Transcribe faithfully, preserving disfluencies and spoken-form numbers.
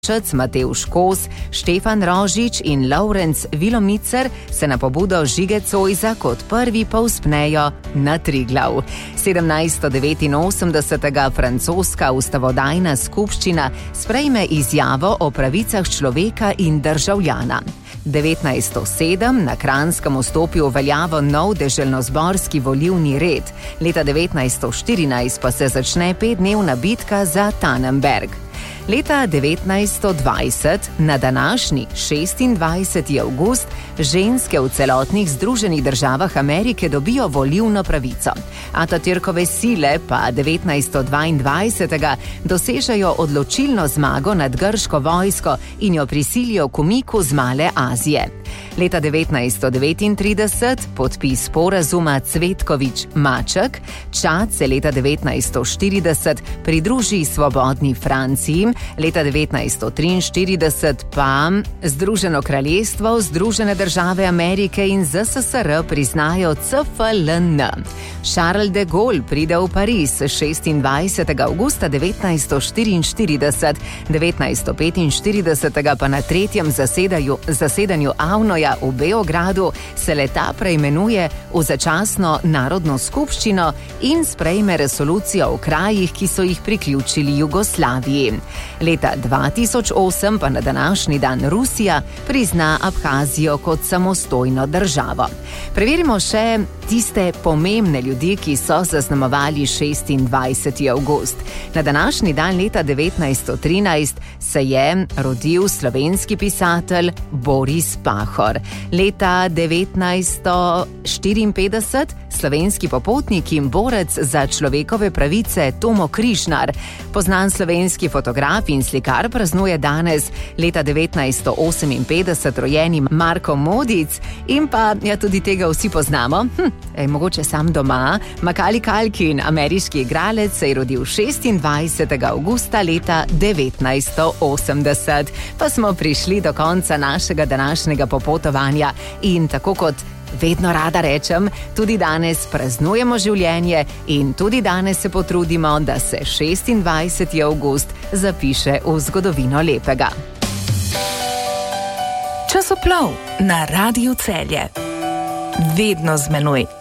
Matevž Kos, Štefan Rožič in Lovrenc Vilomicer se na pobudo Žige Cojza kot prvi povzpnejo na Triglav. sedemnajststo devetinosemdesetega francoska ustavodajna skupščina sprejme izjavo o pravicah človeka in državljana. devetnajststo sedem na Kranjskem vstopi v veljavo nov deželnozborski volilni red. Leta devetnajststo štirinajst pa se začne petdnevna bitka za Tannenberg. Leta devetnajststo dvajset, na današnji šestindvajseti avgust, ženske v celotnih Združenih državah Amerike dobijo volilno pravico. Atatürkove sile pa devetnajststo dvaindvajsetega dosežejo odločilno zmago nad grško vojsko in jo prisilijo k umiku z Male Azije. Leta devetnajststo devetintrideset podpis sporazuma Cvetković-Maček, Čad se leta devetnajststo štirideset pridruži svobodni Franciji, leta devetnajststo triinštirideset pa Združeno kraljestvo, Združene države Amerike in Z S S R priznajo C F L N. Charles de Gaulle pride v Pariz šestindvajsetega avgusta devetnajststo štiriinštirideset, devetnajststo petinštiridesetega pa na tretjem zasedaju, zasedanju Avnoja v Beogradu se leta preimenuje v začasno narodno skupščino in sprejme resolucijo o krajih, ki so jih priključili Jugoslaviji. Leta dva tisoč osem pa na današnji dan Rusija prizna Abhazijo kot samostojno državo. Preverimo še tiste pomembne ljudi, ki so zaznamovali šestindvajseti avgust. Na današnji dan leta devetnajststo trinajst se je rodil slovenski pisatelj Boris Pahor. Leta devetnajststo štiriinpetdeset slovenski popotnik in borec za človekove pravice Tomo Križnar. Poznan slovenski fotograf in slikar praznuje danes. Leta devetnajststo oseminpetdeset rojeni Marko Modic in pa, ja, tudi tega vsi poznamo, hm, ej, mogoče sam doma, Macaulay Culkin, ameriški igralec, se je rodil šestindvajsetega avgusta leta devetnajststo osemdeset. Pa smo prišli do konca našega današnjega popotovanja in tako kot vedno rada rečem, tudi danes praznujemo življenje in tudi danes se potrudimo, da se šestindvajseti avgust zapiše v zgodovino lepega. Časoplov na Radiu Celje. Vedno z menoj.